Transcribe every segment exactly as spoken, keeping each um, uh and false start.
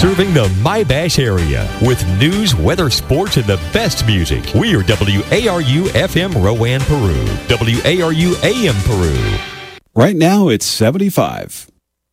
Serving the Mybash area with news, weather, sports, and the best music. We are W A R U F M Rowan, Peru. W A R U A M Peru. Right now it's seventy-five.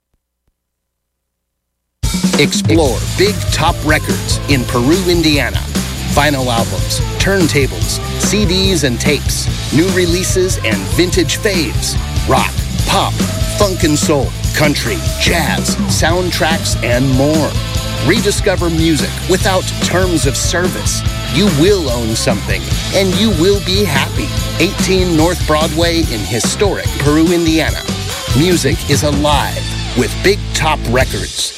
Explore Big Top Records in Peru, Indiana. Vinyl albums, turntables, C Ds and tapes, new releases and vintage faves, rock, pop, funk and soul, country, jazz, soundtracks, and more. Rediscover music without terms of service. You will own something, and you will be happy. eighteen North Broadway in historic Peru, Indiana. Music is alive with Big Top Records.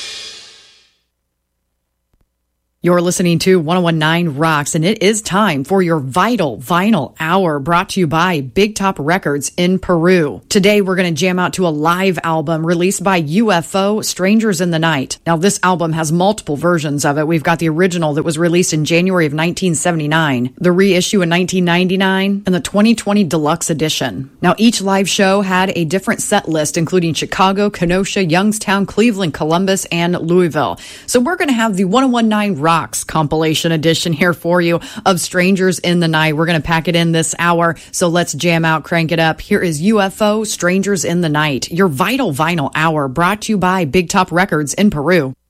You're listening to one oh one point nine Rocks, and it is time for your Vital Vinyl Hour, brought to you by Big Top Records in Peru. Today, we're going to jam out to a live album released by U F O, Strangers in the Night. Now, this album has multiple versions of it. We've got the original that was released in January of nineteen seventy-nine, the reissue in nineteen ninety-nine, and the twenty twenty deluxe edition. Now, each live show had a different set list, including Chicago, Kenosha, Youngstown, Cleveland, Columbus, and Louisville. So we're going to have the one oh one point nine Rocks compilation edition here for you of Strangers in the Night. We're going to pack it in this hour, so let's jam out, crank it up. Here is U F O, Strangers in the Night, your Vital Vinyl Hour, brought to you by Big Top Records in Peru.